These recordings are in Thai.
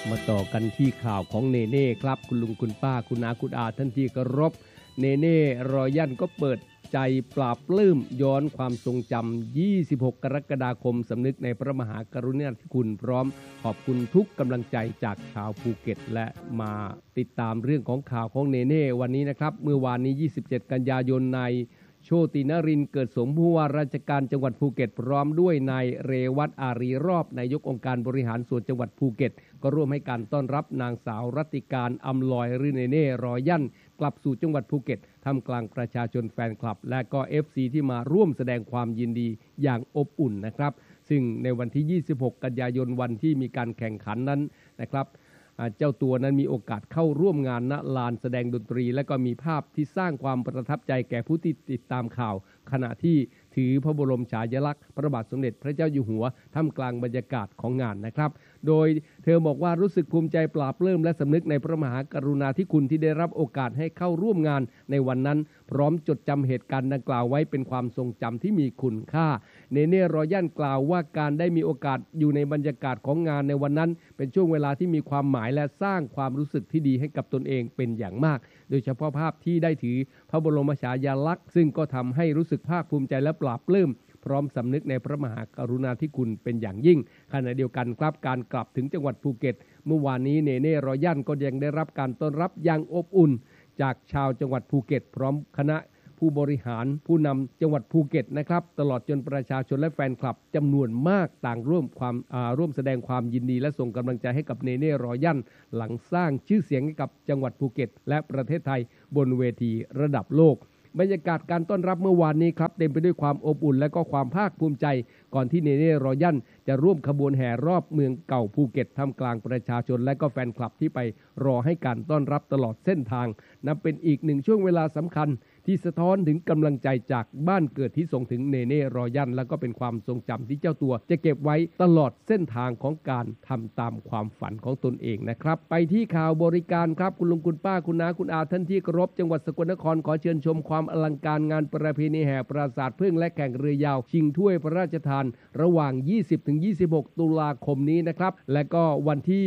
มาต่อกันที่ข่าวของเนเน่ครับคุณลุงคุณป้าคุณอาคุณอาท่านที่เคารพเนเน่รอยัลก็เปิดใจปราบปลื้มย้อนความทรงจำ26 กรกฎาคมสำนึกในพระมหากรุณาธิคุณพร้อมขอบคุณทุกกำลังใจจากชาวภูเก็ตและมาติดตามเรื่องของข่าวของเนเน่วันนี้นะครับเมื่อวานนี้27 กันยายนในโชตินรินทร์เกิดสมผู้ว่าราชการจังหวัดภูเก็ตพร้อมด้วยนายเรวัตอารีรอบนายกองค์การบริหารส่วนจังหวัดภูเก็ตก็ร่วมให้การต้อนรับนางสาวรัติการอำลอยหรือเนเน่รอยัลกลับสู่จังหวัดภูเก็ตท่ามกลางประชาชนแฟนคลับและก็ FC ที่มาร่วมแสดงความยินดีอย่างอบอุ่นนะครับซึ่งในวันที่ 26 กันยายนวันที่มีการแข่งขันนั้นนะครับเจ้าตัวนั้นมีโอกาสเข้าร่วมงานณลานแสดงดนตรีและก็มีภาพที่สร้างความประทับใจแก่ผู้ที่ติดตามข่าวขณะที่ถือพระบรมฉายาลักษณ์พระบาทสมเด็จพระเจ้าอยู่หัวท่ามกลางบรรยากาศของงานนะครับโดยเธอบอกว่ารู้สึกภูมิใจปลาบปลื้มและสำนึกในพระมหากรุณาธิคุณที่ได้รับโอกาสให้เข้าร่วมงานในวันนั้นพร้อมจดจำเหตุการณ์ดังกล่าวไว้เป็นความทรงจำที่มีคุณค่าเนเน่รอยัลกล่าวว่าการได้มีโอกาสอยู่ในบรรยากาศของงานในวันนั้นเป็นช่วงเวลาที่มีความหมายและสร้างความรู้สึกที่ดีให้กับตนเองเป็นอย่างมากโดยเฉพาะภาพที่ได้ถือพระบรมฉายาลักษณ์ซึ่งก็ทำให้รู้สึกภาคภูมิใจและปลาบปลื้มพร้อมสำนึกในพระมหากรุณาธิคุณเป็นอย่างยิ่งขณะเดียวกันครับการกลับถึงจังหวัดภูเก็ตเมื่อวานนี้เนเน่รอยัลก็ยังได้รับการต้อนรับอย่างอบอุ่นจากชาวจังหวัดภูเก็ตพร้อมคณะผู้บริหารผู้นำจังหวัดภูเก็ตนะครับตลอดจนประชาชนและแฟนคลับจำนวนมากต่างร่วมแสดงความยินดีและส่งกำลังใจให้กับเนเน่รอยัลหลังสร้างชื่อเสียงให้กับจังหวัดภูเก็ตและประเทศไทยบนเวทีระดับโลกบรรยากาศการต้อนรับเมื่อวานนี้ครับเต็มไปด้วยความอบอุ่นและก็ความภาคภูมิใจก่อนที่เนเน่รอยัลจะร่วมขบวนแห่รอบเมืองเก่าภูเก็ตท่ามกลางประชาชนและก็แฟนคลับที่ไปรอให้การต้อนรับตลอดเส้นทางนับเป็นอีกหนึ่งช่วงเวลาสำคัญที่สะท้อนถึงกำลังใจจากบ้านเกิดที่ส่งถึงเนเน่รอยัลและก็เป็นความทรงจำที่เจ้าตัวจะเก็บไว้ตลอดเส้นทางของการทำตามความฝันของตนเองนะครับไปที่ข่าวบริการครับคุณลุงคุณป้าคุณน้าคุณอาท่านที่เคารพจังหวัดสกลนครขอเชิญชมความอลังการงานประเพณีแห่ปราสาทผึ้งและแข่งเรือยาวชิงถ้วยพระราชทานระหว่าง 20-26 ตุลาคมนี้นะครับและก็วันที่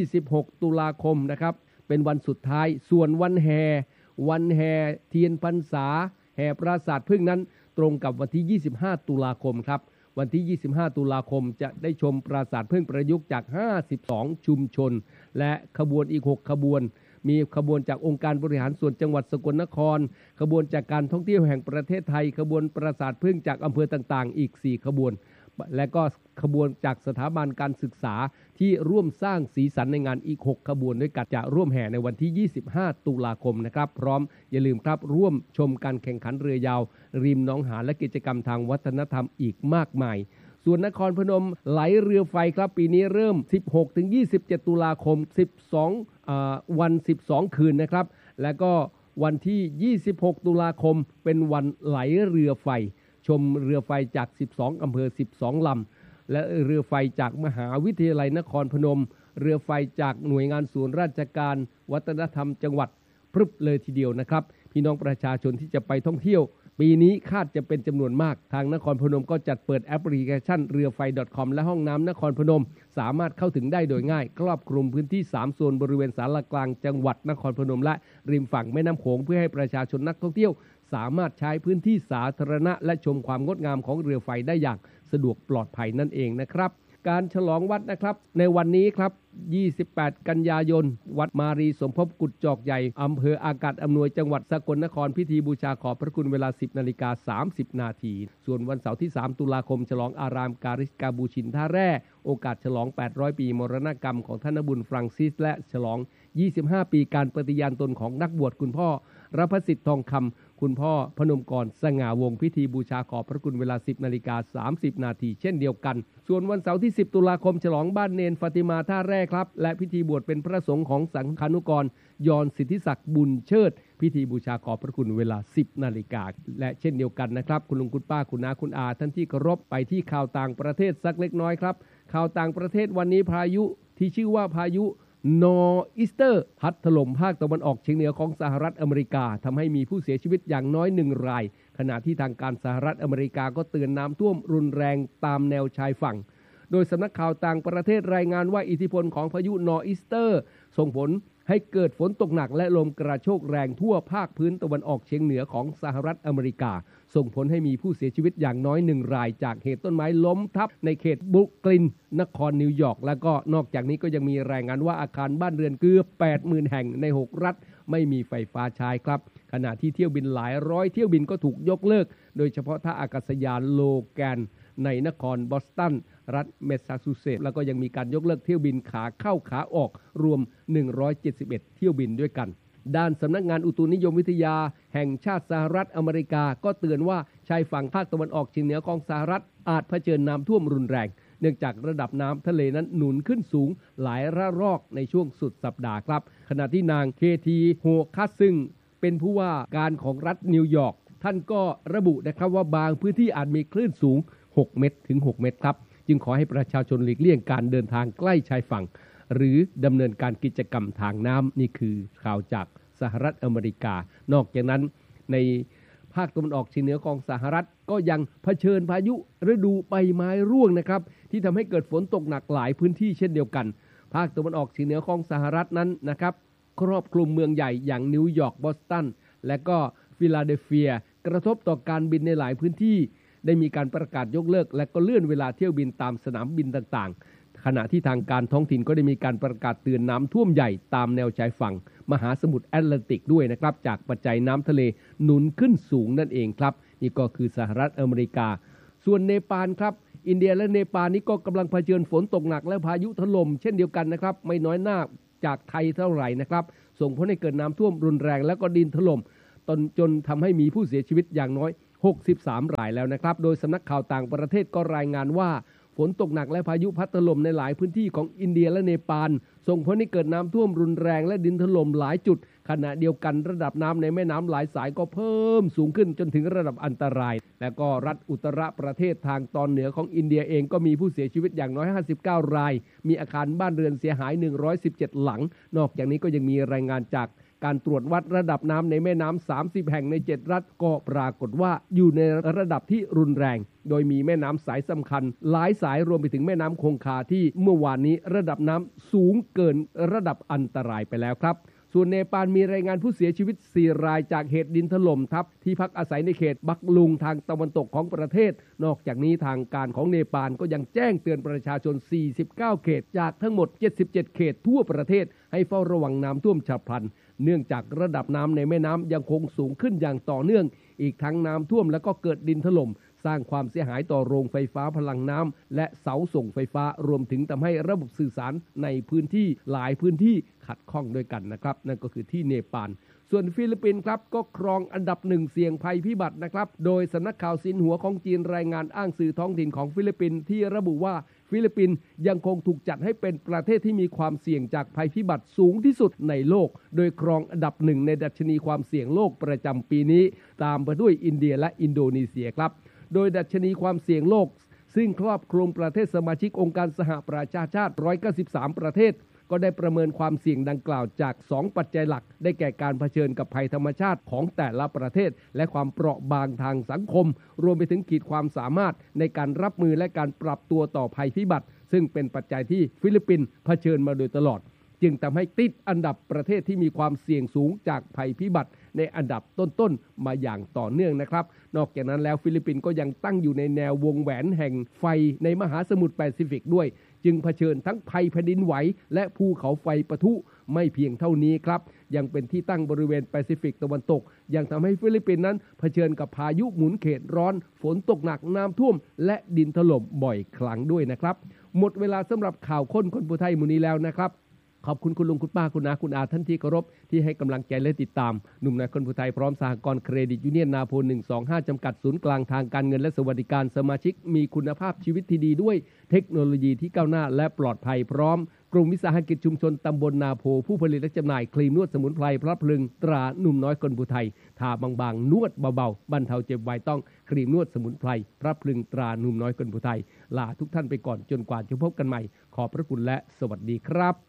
26 ตุลาคมนะครับเป็นวันสุดท้ายส่วนวันแห่เทียนพรรษาแห่ปราสาทผึ้งนั้นตรงกับวันที่ 25 ตุลาคมครับวันที่ 25 ตุลาคมจะได้ชมปราสาทผึ้งประยุกต์จาก 52 ชุมชนและขบวนอีก 6 ขบวนมีขบวนจากองค์การบริหารส่วนจังหวัดสกลนครขบวนจากการท่องเที่ยวแห่งประเทศไทยขบวนปราสาทผึ้งจากอำเภอต่างๆอีก 4 ขบวนและก็ขบวนจากสถาบันการศึกษาที่ร่วมสร้างสีสันในงานอีก 6 ขบวนด้วยกันจะร่วมแห่ในวันที่ 25 ตุลาคมนะครับพร้อมอย่าลืมครับร่วมชมการแข่งขันเรือยาวริมหนองหานและกิจกรรมทางวัฒนธรรมอีกมากมายส่วนนครพนมไหลเรือไฟครับปีนี้เริ่ม 16-27 ตุลาคม 12 วัน 12 คืนนะครับและก็วันที่ 26 ตุลาคมเป็นวันไหลเรือไฟชมเรือไฟจาก 12 อำเภอ 12 ลำและเรือไฟจากมหาวิทยาลัยนครพนมเรือไฟจากหน่วยงานส่วนราชการวัฒนธรรมจังหวัดพรึบเลยทีเดียวนะครับพี่น้องประชาชนที่จะไปท่องเที่ยวปีนี้คาดจะเป็นจำนวนมากทางนครพนมก็จัดเปิดแอปพลิเคชันเรือไฟ .com และห้องน้ำนครพนมสามารถเข้าถึงได้โดยง่ายครอบคลุมพื้นที่3โซนบริเวณศาลากลางจังหวัดนครพนมและริมฝั่งแม่น้ำโขงเพื่อให้ประชาชนนักท่องเที่ยวสามารถใช้พื้นที่สาธารณะและชมความงดงามของเรือไฟได้อย่างสะดวกปลอดภัยนั่นเองนะครับการฉลองวัดนะครับในวันนี้ครับ28 กันยายนวัดมารีสมภพกุฎจอกใหญ่อำเภออากาศอำนวยจังหวัดสกลนครพิธีบูชาขอบพระคุณเวลา 10:30 น.ส่วนวันเสาร์ที่ 3 ตุลาคมฉลองอารามการิสกาบูชินท่าแร่โอกาสฉลอง 800 ปีมรณกรรมของท่านบุญฟรังซิสและฉลอง 25 ปีการปฏิญาณตนของนักบวชคุณพ่อรพสิทธิ์ทองคำคุณพ่อพนมกรสง่าวงศ์พิธีบูชาขอบพระคุณเวลา 10:30 น.เช่นเดียวกันส่วนวันเสาร์ที่ 10 ตุลาคมฉลองบ้านเนนฟาติมาท่าแร่ครับและพิธีบวชเป็นพระสงฆ์ของสังฆานุกรยอนสิทธิศักดิ์บุญเชิดพิธีบูชาขอบพระคุณเวลา 10 นาฬิกาและเช่นเดียวกันนะครับคุณลุงคุณป้าคุณน้าคุณอาท่านที่เคารพไปที่ข่าวต่างประเทศสักเล็กน้อยครับข่าวต่างประเทศวันนี้พายุที่ชื่อว่าพายุนอร์อีสเตอร์พัดถล่มภาคตะวันออกเฉียงเหนือของสหรัฐอเมริกาทำให้มีผู้เสียชีวิตอย่างน้อย1 รายขณะที่ทางการสหรัฐอเมริกาก็เตือนน้ำท่วมรุนแรงตามแนวชายฝั่งโดยสำนักข่าวต่างประเทศรายงานว่าอิทธิพลของพายุนอร์อีสเตอร์ส่งผลให้เกิดฝนตกหนักและลมกระโชกแรงทั่วภาคพื้นตะวันออกเฉียงเหนือของสหรัฐอเมริกาส่งผลให้มีผู้เสียชีวิตอย่างน้อย1 รายจากเหตุต้นไม้ล้มทับในเขตบรุกลินนครนิวยอร์กและก็นอกจากนี้ก็ยังมีรายงานว่าอาคารบ้านเรือนเกือบ 80,000 แห่งใน6รัฐไม่มีไฟฟ้าใช้ครับขณะที่เที่ยวบินหลายร้อยเที่ยวบินก็ถูกยกเลิกโดยเฉพาะท่าอากาศยานโลแกนในนครบอสตันรัฐแมสซาชูเซตส์แล้วก็ยังมีการยกเลิกเที่ยวบินขาเข้าขาออกรวม171เที่ยวบินด้วยกันด้านสำนักงานอุตุนิยมวิทยาแห่งชาติสหรัฐอเมริกาก็เตือนว่าชายฝั่งภาคตะวันออกเฉียงเหนือของสหรัฐอาจเผชิญน้ำท่วมรุนแรงเนื่องจากระดับน้ำทะเลนั้นหนุนขึ้นสูงหลายระลอกในช่วงสุดสัปดาห์ครับขณะที่นางเคทีโฮคัสซึ่งเป็นผู้ว่าการของรัฐนิวยอร์กท่านก็ระบุนะครับว่าบางพื้นที่อาจมีคลื่นสูง6 เมตรถึง 6 เมตรครับจึงขอให้ประชาชนหลีกเลี่ยงการเดินทางใกล้ชายฝั่งหรือดำเนินการกิจกรรมทางน้ำนี่คือข่าวจากสหรัฐอเมริกานอกจากนั้นในภาคตะวันออกเฉียงเหนือของสหรัฐก็ยังเผชิญพายุฤดูใบไม้ร่วงนะครับที่ทำให้เกิดฝนตกหนักหลายพื้นที่เช่นเดียวกันภาคตะวันออกเฉียงเหนือของสหรัฐนั้นนะครับครอบคลุมเมืองใหญ่อย่างนิวยอร์กบอสตันและก็ฟิลาเดลเฟียกระทบต่อการบินในหลายพื้นที่ได้มีการประกาศยกเลิกและก็เลื่อนเวลาเที่ยวบินตามสนามบินต่างๆขณะที่ทางการท้องถิ่นก็ได้มีการประกาศเตือนน้ำท่วมใหญ่ตามแนวชายฝั่งมหาสมุทรแอตแลนติกด้วยนะครับจากปัจจัยน้ำทะเลหนุนขึ้นสูงนั่นเองครับนี่ก็คือสหรัฐอเมริกาส่วนเนปาลครับอินเดียและเนปาลนี้ก็กำลังเผชิญฝนตกหนักและพายุถล่มเช่นเดียวกันนะครับไม่น้อยหน้าจากไทยเท่าไหร่นะครับส่งผลให้เกิดน้ำท่วมรุนแรงและก็ดินถล่มจนทำให้มีผู้เสียชีวิตอย่างน้อย63 รายแล้วนะครับโดยสำนักข่าวต่างประเทศก็รายงานว่าฝนตกหนักและพายุพัดถล่มในหลายพื้นที่ของอินเดียและเนปาลส่งผลให้เกิดน้ำท่วมรุนแรงและดินถล่มหลายจุดขณะเดียวกันระดับน้ำในแม่น้ำหลายสายก็เพิ่มสูงขึ้นจนถึงระดับอันตรายและก็รัฐอุตรประเทศทางตอนเหนือของอินเดียเองก็มีผู้เสียชีวิตอย่างน้อย59 รายมีอาคารบ้านเรือนเสียหาย117หลังนอกจากนี้ก็ยังมีรายงานจากการตรวจวัดระดับน้ำในแม่น้ำ30 แห่งใน7รัฐก็ปรากฏว่าอยู่ในระดับที่รุนแรงโดยมีแม่น้ำสายสำคัญหลายสายรวมไปถึงแม่น้ำคงคาที่เมื่อวานนี้ระดับน้ำสูงเกินระดับอันตรายไปแล้วครับส่วนเนปาลมีรายงานผู้เสียชีวิต4 รายจากเหตุดินถล่มทับที่พักอาศัยในเขตบักลุงทางตะวันตกของประเทศนอกจากนี้ทางการของเนปาลก็ยังแจ้งเตือนประชาชน49 เขตจากทั้งหมด77 เขตทั่วประเทศให้เฝ้าระวังน้ำท่วมฉับพลันเนื่องจากระดับน้ำในแม่น้ำยังคงสูงขึ้นอย่างต่อเนื่องอีกทั้งน้ำท่วมแล้วก็เกิดดินถล่มสร้างความเสียหายต่อโรงไฟฟ้าพลังน้ำและเสาส่งไฟฟ้ารวมถึงทำให้ระบบสื่อสารในพื้นที่หลายพื้นที่ขัดข้องด้วยกันนะครับนั่นก็คือที่เนปาลส่วนฟิลิปปินส์ครับก็ครองอันดับ1เสี่ยงภัยพิบัตินะครับโดยสำนักข่าวซินหัวของจีนรายงานอ้างสื่อท้องถิ่นของฟิลิปปินส์ที่ระบุว่าฟิลิปปินส์ยังคงถูกจัดให้เป็นประเทศที่มีความเสี่ยงจากภัยพิบัติสูงที่สุดในโลกโดยครองอันดับ1ในดัชนีความเสี่ยงโลกประจำปีนี้ตามมาด้วยอินเดียและอินโดนีเซียครับโดยดัชนีความเสี่ยงโลกซึ่งครอบคลุมประเทศสมาชิกองค์การสหประชาชาติ193ประเทศก็ได้ประเมินความเสี่ยงดังกล่าวจาก2ปัจจัยหลักได้แก่การเผชิญกับภัยธรรมชาติของแต่ละประเทศและความเปราะบางทางสังคมรวมไปถึงขีดความสามารถในการรับมือและการปรับตัวต่อภัยพิบัติซึ่งเป็นปัจจัยที่ฟิลิปปินส์เผชิญมาโดยตลอดจึงทำให้ติดอันดับประเทศที่มีความเสี่ยงสูงจากภัยพิบัติในอันดับต้นๆมาอย่างต่อเนื่องนะครับนอกจากนั้นแล้วฟิลิปปินส์ก็ยังตั้งอยู่ในแนววงแหวนแห่งไฟในมหาสมุทรแปซิฟิกด้วยจึงเผชิญทั้งภัยแผ่นดินไหวและภูเขาไฟปะทุไม่เพียงเท่านี้ครับยังเป็นที่ตั้งบริเวณแปซิฟิกตะวันตกยังทำให้ฟิลิปปินส์นั้นเผชิญกับพายุหมุนเขตร้อนฝนตกหนักน้ำท่วมและดินถล่มบ่อยครั้งด้วยนะครับหมดเวลาสำหรับข่าวค้นคนผู้ไทยมื้อนี้แล้วนะครับขอบคุณคุณลุงคุณป้าคุณอาคุณอาท่านที่เคารพที่ให้กำลังใจและติดตามหนุ่มนายคนผู้ไทยพร้อมสหกรณ์เครดิตยูเนียนนาโพ125จำกัดศูนย์กลางทางการเงินและสวัสดิการสมาชิกมีคุณภาพชีวิตที่ดีด้วยเทคโนโลยีที่ก้าวหน้าและปลอดภัยพร้อมกลุ่มวิสาหกิจชุมชนตำบลนาโพผู้ผลิตและจำหน่ายครีมนวดสมุนไพรพระพลึงตราหนุ่มน้อยคนผู้ไทยทาบางๆนวดเบาๆบรรเทาเจ็บไวต้องครีมนวดสมุนไพรพระพลึงตราหนุ่มน้อยคนผู้ไทยลาทุกท่านไปก่อนจนกว่าจะพบกันใหม่ขอบพระคุณและสวัสดีครับ